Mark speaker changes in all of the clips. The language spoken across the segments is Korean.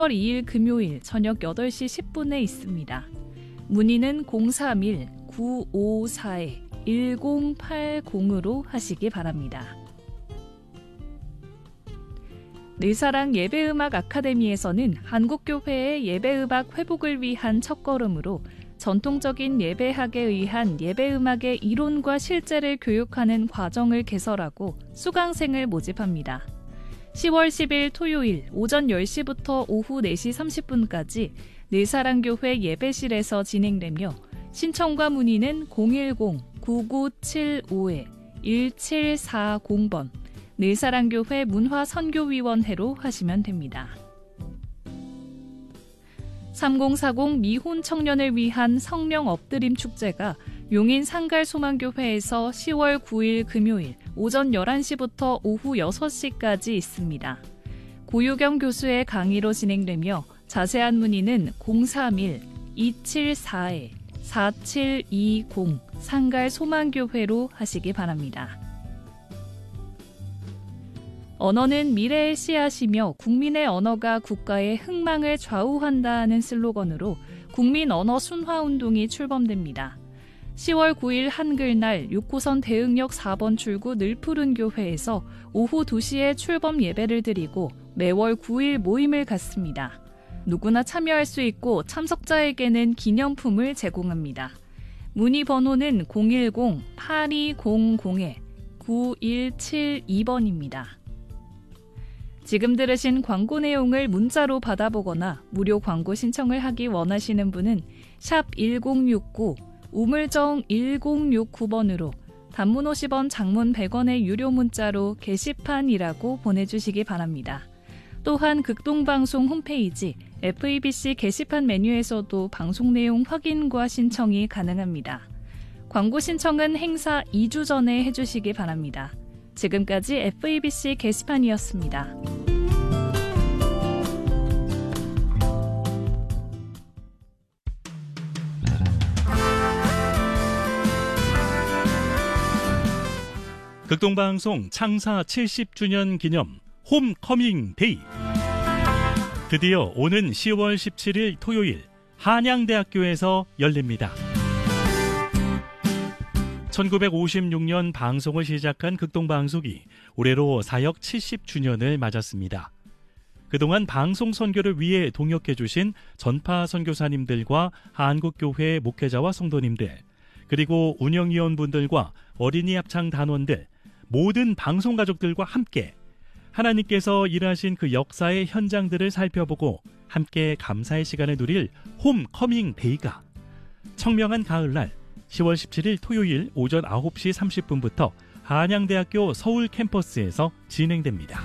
Speaker 1: 2일 금요일 저녁 8시 10분에 있습니다. 문의는 031-954-1080으로 하시기 바랍니다. 늘사랑 예배음악 아카데미에서는 한국교회의 예배음악 회복을 위한 첫걸음으로 전통적인 예배학에 의한 예배음악의 이론과 실제를 교육하는 과정을 개설하고 수강생을 모집합니다. 10월 10일 토요일 오전 10시부터 오후 4시 30분까지 늘사랑교회 예배실에서 진행되며 신청과 문의는 010-9975-1740번 늘사랑교회 문화선교위원회로 하시면 됩니다. 3040 미혼 청년을 위한 성령 엎드림 축제가 용인 상갈소망교회에서 10월 9일 금요일 오전 11시부터 오후 6시까지 있습니다. 고유경 교수의 강의로 진행되며 자세한 문의는 031-274-4720 상갈소망교회로 하시기 바랍니다. 언어는 미래의 씨앗이며 국민의 언어가 국가의 흥망을 좌우한다는 슬로건으로 국민 언어 순화운동이 출범됩니다. 10월 9일 한글날 6호선 대흥역 4번 출구 늘푸른 교회에서 오후 2시에 출범 예배를 드리고 매월 9일 모임을 갖습니다. 누구나 참여할 수 있고 참석자에게는 기념품을 제공합니다. 문의 번호는 010-8200-9172번입니다. 지금 들으신 광고 내용을 문자로 받아보거나 무료 광고 신청을 하기 원하시는 분은 샵 1069, 우물정 1069번으로 단문 50원, 장문 100원의 유료 문자로 게시판이라고 보내주시기 바랍니다. 또한 극동방송 홈페이지 FEBC 게시판 메뉴에서도 방송 내용 확인과 신청이 가능합니다. 광고 신청은 행사 2주 전에 해주시기 바랍니다. 지금까지 FEBC 게시판이었습니다.
Speaker 2: 극동방송 창사 70주년 기념 홈커밍 데이. 드디어 오는 10월 17일 토요일 한양대학교에서 열립니다. 1956년 방송을 시작한 극동방송이 올해로 사역 70주년을 맞았습니다. 그동안 방송 선교를 위해 동역해 주신 전파 선교사님들과 한국교회 목회자와 성도님들, 그리고 운영위원분들과 어린이 합창 단원들, 모든 방송 가족들과 함께 하나님께서 일하신 그 역사의 현장들을 살펴보고 함께 감사의 시간을 누릴 홈커밍 데이가 청명한 가을날 10월 17일 토요일 오전 9시 30분부터 한양대학교 서울 캠퍼스에서 진행됩니다.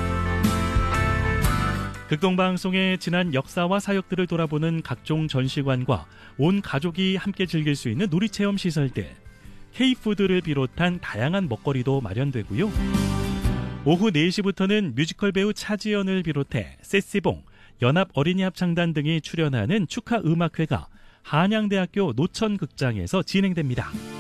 Speaker 2: 극동방송의 지난 역사와 사역들을 돌아보는 각종 전시관과 온 가족이 함께 즐길 수 있는 놀이체험 시설들, K푸드를 비롯한 다양한 먹거리도 마련되고요. 오후 4시부터는 뮤지컬 배우 차지연을 비롯해 세시봉, 연합어린이합창단 등이 출연하는 축하 음악회가 한양대학교 노천극장에서 진행됩니다.